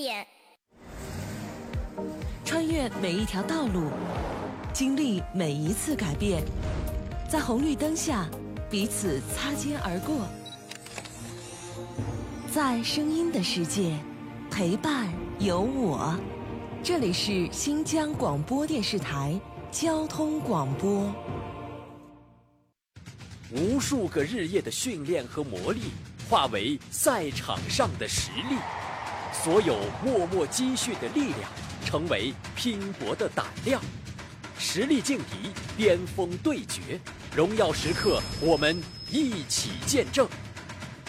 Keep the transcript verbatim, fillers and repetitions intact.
点。 穿越每一条道路，经历每一次改变，在红绿灯下彼此擦肩而过，在声音的世界陪伴有我。这里是新疆广播电视台交通广播。 无数个日夜的训练和磨砺化为赛场上的实力，所有默默积蓄的力量成为拼搏的胆量。实力劲敌，巅峰对决，荣耀时刻我们一起见证。